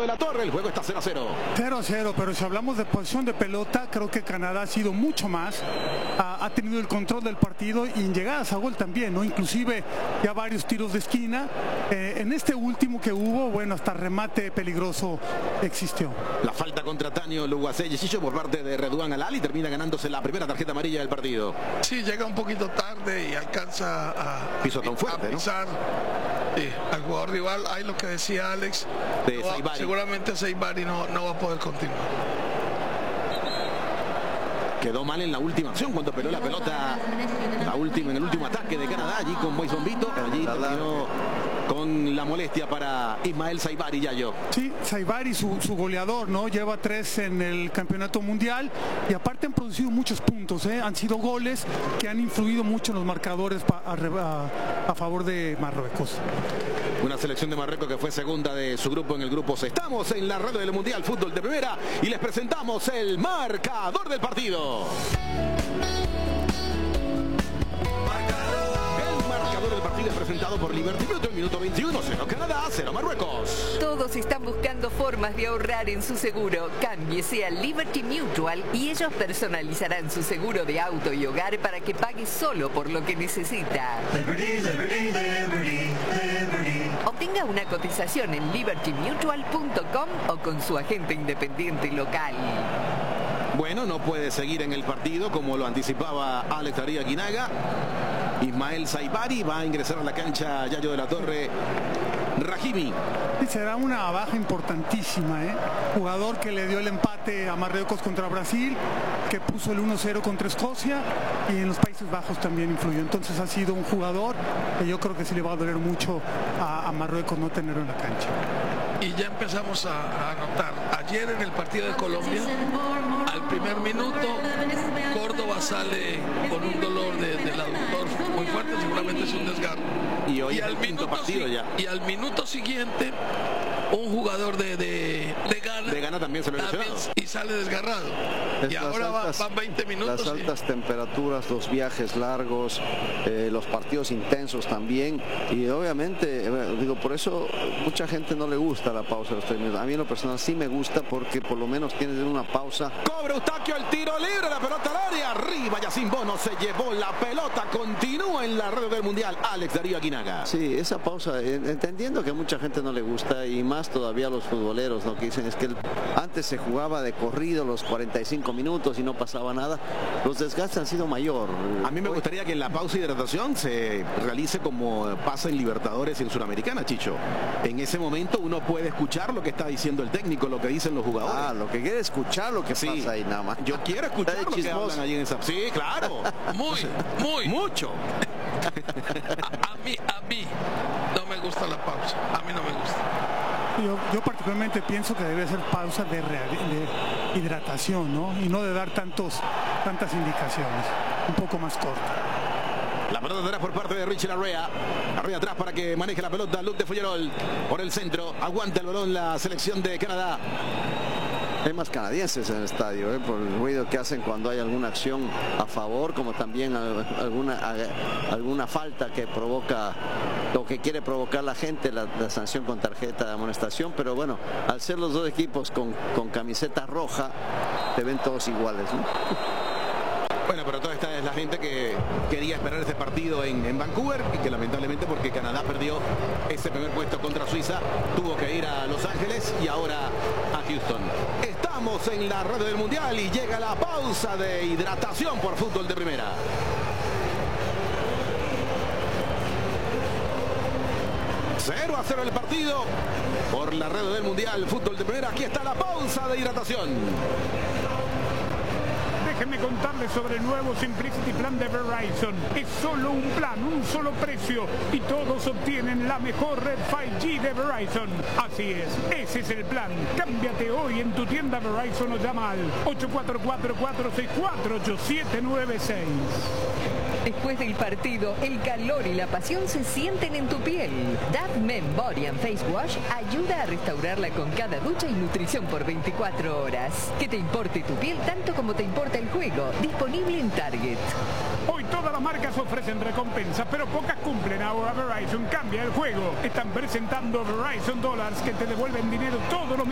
de la Torre. El juego está 0-0. 0-0, pero si hablamos de posición de pelota, creo que Canadá ha sido mucho más. Ha tenido el control del partido y en llegadas a gol también, ¿no? Inclusive ya varios tiros de esquina. En este último que hubo, bueno, hasta remate peligroso existió. La falta contra Tanio Luguacé-Yesillo por parte de Redouan Alali termina ganándose la primera tarjeta amarilla del partido. Sí, llega un poquito tarde y alcanza a Pisotón fuerte, pisar, ¿no? Al jugador rival. Ahí lo que decía Alex, seguramente Saibari no va a poder continuar. Quedó mal en la última acción cuando peló la pelota en el último ataque de Canadá, allí con Mois Bombito. Allí terminó con la molestia para Ismael Saibari, Yayo. Sí, Saibari, su goleador, ¿no? Lleva 3 en el campeonato mundial y aparte han producido muchos puntos, ¿eh? Han sido goles que han influido mucho en los marcadores a favor de Marruecos. Una selección de Marruecos que fue segunda de su grupo en el grupo C. Estamos en la radio del Mundial Fútbol de Primera y les presentamos el marcador del partido. El marcador del partido es presentado por Liberty Mutual, minuto 21, 0 Canadá, 0 Marruecos. Todos están buscando formas de ahorrar en su seguro. Cámbiese a Liberty Mutual y ellos personalizarán su seguro de auto y hogar para que pague solo por lo que necesita. Obtenga una cotización en libertymutual.com o con su agente independiente local. Bueno, no puede seguir en el partido como lo anticipaba Alex Arias-Guinaga. Ismael Saibari va a ingresar a la cancha. Yayo de la Torre, Rahimi. Y será una baja importantísima, ¿eh? Jugador que le dio el empate a Marruecos contra Brasil, que puso el 1-0 contra Escocia y en los Países Bajos también influyó. Entonces ha sido un jugador que yo creo que sí le va a doler mucho a Marruecos no tenerlo en la cancha. Y ya empezamos a notar. Ayer en el partido de Colombia, al primer minuto, Córdoba sale con un dolor del aductor muy fuerte, seguramente es un desgarro. Y hoy al minuto siguiente, un jugador de Ghana también se lo lesionado y sale desgarrado. Y ahora van 20 minutos. Las altas temperaturas, los viajes largos, los partidos intensos también. Y obviamente, digo, por eso mucha gente no le gusta la pausa de los 3 minutos. A mí en lo personal sí me gusta porque por lo menos tienes una pausa. Cobra Eustaquio el tiro libre, la pelota al área. Arriba Yacine Bono se llevó la pelota. Continúa en la red del Mundial. Alex Darío Aguinaga. Sí, esa pausa, entendiendo que a mucha gente no le gusta y más todavía los futboleros, ¿no? Que dicen es que antes se jugaba de corrido los 45 minutos y no pasaba nada. Los desgastes han sido mayor. A mí me gustaría que en la pausa de hidratación se realice como pasa en Libertadores y en Suramericana, Chicho. En ese momento uno puede escuchar lo que está diciendo el técnico, lo que dicen los jugadores. Ah, lo que quiere escuchar lo que pasa ahí nada más. Yo quiero escuchar lo que hablan allí en esa... Sí, claro. Mucho. A mí no me gusta la pausa. A mí no me gusta. Yo particularmente pienso que debe ser pausa de hidratación, ¿no? Y no de dar tantas indicaciones. Un poco más corta. La pelota atrás por parte de Richie Larrea. Arriba atrás para que maneje la pelota Luc de Fouillerol. Por el centro. Aguanta el balón la selección de Canadá. Hay más canadienses en el estadio, por el ruido que hacen cuando hay alguna acción a favor, como también alguna falta que provoca o que quiere provocar la gente, la sanción con tarjeta de amonestación. Pero bueno, al ser los dos equipos con camiseta roja, te ven todos iguales, ¿no? Bueno, pero toda esta es la gente que quería esperar este partido en Vancouver y que lamentablemente, porque Canadá perdió ese primer puesto contra Suiza, tuvo que ir a Los Ángeles y ahora a Houston. Estamos en la radio del Mundial y llega la pausa de hidratación por Fútbol de Primera. Cero a 0 el partido por la radio del Mundial Fútbol de Primera. Aquí está la pausa de hidratación. Déjenme contarles sobre el nuevo Simplicity Plan de Verizon. Es solo un plan, un solo precio y todos obtienen la mejor red 5G de Verizon. Así es, ese es el plan. Cámbiate hoy en tu tienda Verizon o llama al 844-464-8796. Después del partido, el calor y la pasión se sienten en tu piel. Dove Men Body and Face Wash ayuda a restaurarla con cada ducha y nutrición por 24 horas. Que te importe tu piel tanto como te importa el juego. Disponible en Target. Hoy todas las marcas ofrecen recompensas, pero pocas cumplen. Ahora Verizon cambia el juego. Están presentando Verizon Dollars que te devuelven dinero todos los meses.